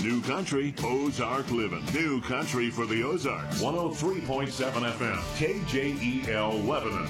New Country, Ozark Living. New Country for the Ozarks. 103.7 FM, KJEL Lebanon.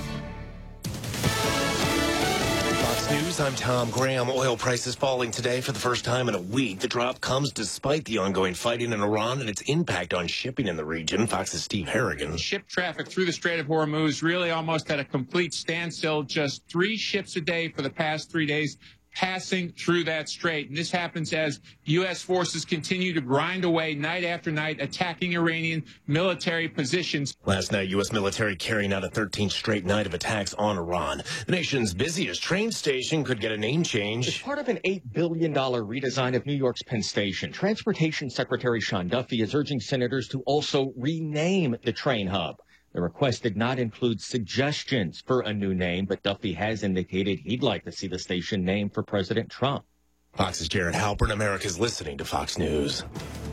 Fox News, I'm Tom Graham. Oil prices falling today for the first time in a week. The drop comes despite the ongoing fighting in Iran and its impact on shipping in the region. Fox's Steve Harrigan. Ship traffic through the Strait of Hormuz really almost at a complete standstill. Just 3 ships a day for the past 3 days passing through that strait. And this happens as U.S. forces continue to grind away night after night, attacking Iranian military positions. Last night, U.S. military carrying out a 13th straight night of attacks on Iran. The nation's busiest train station could get a name change. As part of an $8 billion redesign of New York's Penn Station, Transportation Secretary Sean Duffy is urging senators to also rename the train hub. The request did not include suggestions for a new name, but Duffy has indicated he'd like to see the station named for President Trump. Fox's Jared Halpern. America's listening to Fox News.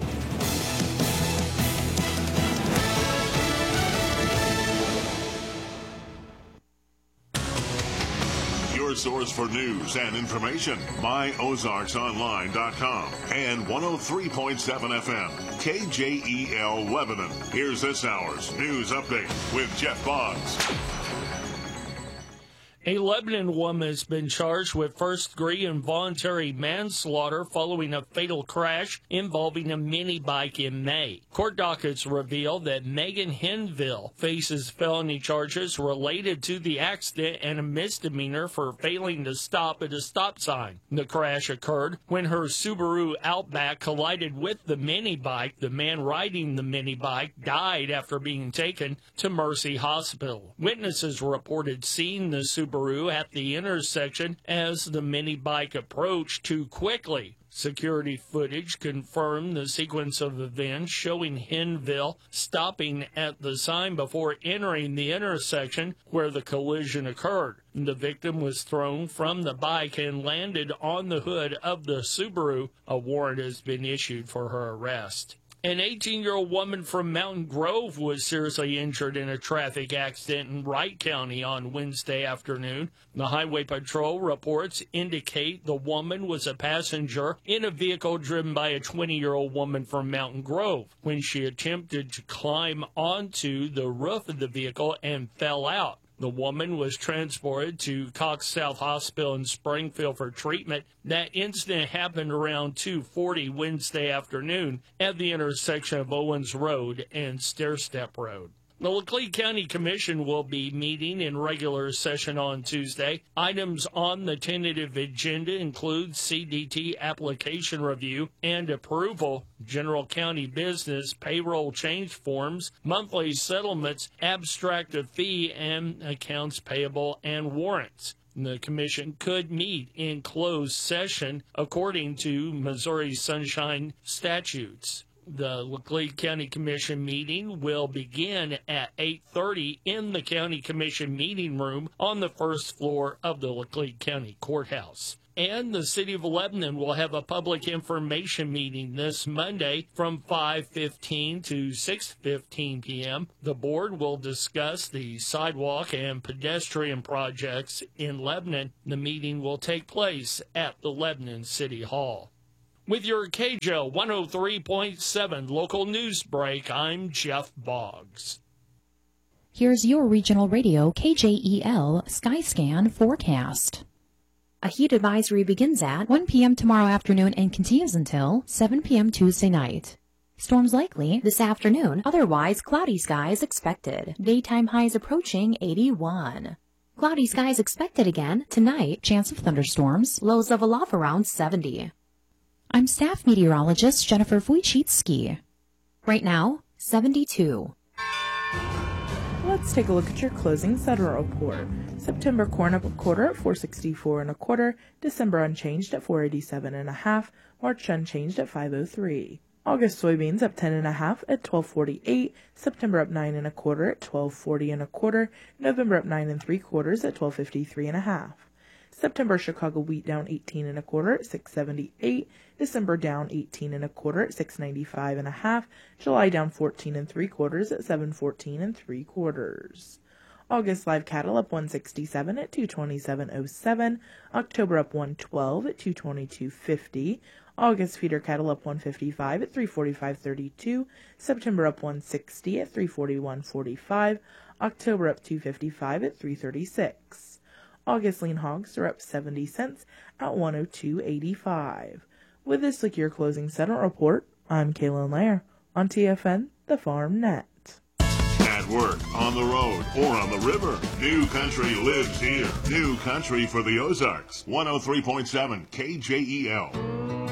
Your source for news and information. MyOzarksOnline.com and 103.7 FM, KJEL Lebanon. Here's this hour's news update with Jeff Boggs. A Lebanon woman has been charged with first-degree involuntary manslaughter following a fatal crash involving a mini bike in May. Court dockets reveal that Megan Henville faces felony charges related to the accident and a misdemeanor for failing to stop at a stop sign. The crash occurred when her Subaru Outback collided with the mini bike. The man riding the mini bike died after being taken to Mercy Hospital. Witnesses reported seeing the Subaru at the intersection as the mini bike approached too quickly. Security footage confirmed the sequence of events showing Henville stopping at the sign before entering the intersection where the collision occurred. The victim was thrown from the bike and landed on the hood of the Subaru. A warrant has been issued for her arrest. An 18-year-old woman from Mountain Grove was seriously injured in a traffic accident in Wright County on Wednesday afternoon. The Highway Patrol reports indicate the woman was a passenger in a vehicle driven by a 20-year-old woman from Mountain Grove when she attempted to climb onto the roof of the vehicle and fell out. The woman was transported to Cox South Hospital in Springfield for treatment. That incident happened around 2:40 Wednesday afternoon at the intersection of Owens Road and Stairstep Road. The Laclede County Commission will be meeting in regular session on Tuesday. Items on the tentative agenda include CDT application review and approval, general county business, payroll change forms, monthly settlements, abstract of fee, and accounts payable and warrants. The commission could meet in closed session according to Missouri Sunshine statutes. The Laclede County Commission meeting will begin at 8:30 in the County Commission meeting room on the first floor of the Laclede County Courthouse. And the City of Lebanon will have a public information meeting this Monday from 5:15 to 6:15 p.m. The board will discuss the sidewalk and pedestrian projects in Lebanon. The meeting will take place at the Lebanon City Hall. With your KJEL 103.7 local news break, I'm Jeff Boggs. Here's your regional radio KJEL Skyscan forecast. A heat advisory begins at 1 p.m. tomorrow afternoon and continues until 7 p.m. Tuesday night. Storms likely this afternoon, otherwise cloudy skies expected. Daytime highs approaching 81. Cloudy skies expected again tonight, chance of thunderstorms, lows level off around 70. I'm staff meteorologist Jennifer Wojcicki. Right now, 72. Let's take a look at your closing settlement report. September corn up a quarter at 464 and a quarter, December unchanged at 487 and a half, March unchanged at 503. August soybeans up 10 and a half at 1248, September up 9 and a quarter at 1240 and a quarter, November up 9 and 3/4 at 1253 and a half. September Chicago wheat down 18 and a quarter at 678, December down 18 and a quarter at 695 and a half, July down 14 and 3/4 at 714 and 3/4. August live cattle up 167 at 227.07, October up 112 at 222.50, August feeder cattle up 155 at 345.32. September up 160 at 341.45. October up 255 at 336. August lean hogs are up 70 cents at 102.85. With this Secure Closing Settlement Report, I'm Kaylin Lair on TFN, the Farm Net. At work, on the road, or on the river, New Country lives here. New Country for the Ozarks. 103.7 KJEL.